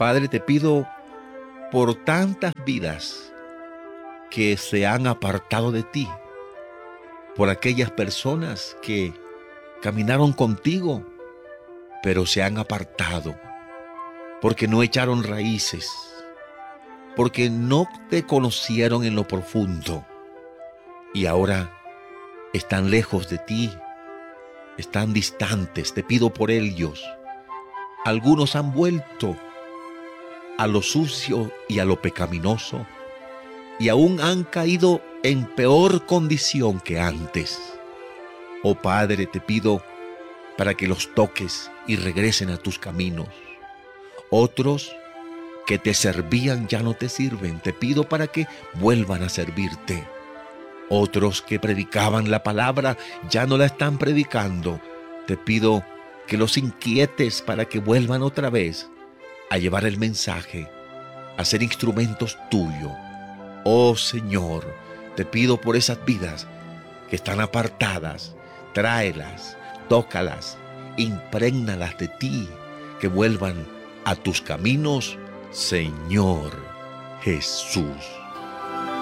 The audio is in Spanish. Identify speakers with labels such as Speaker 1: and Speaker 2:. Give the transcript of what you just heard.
Speaker 1: Padre, te pido por tantas vidas que se han apartado de ti, por aquellas personas que caminaron contigo, pero se han apartado, porque no echaron raíces, porque no te conocieron en lo profundo y ahora están lejos de ti, están distantes. Te pido por ellos. Algunos han vuelto a lo sucio y a lo pecaminoso y aún han caído en peor condición que antes. Oh Padre, te pido para que los toques y regresen a tus caminos. Otros que te servían ya no te sirven. Te pido para que vuelvan a servirte. Otros que predicaban la palabra ya no la están predicando. Te pido que los inquietes para que vuelvan otra vez a llevar el mensaje, a ser instrumentos tuyos. Oh Señor, te pido por esas vidas que están apartadas. Tráelas, tócalas, imprégnalas de ti, que vuelvan a tus caminos, Señor Jesús.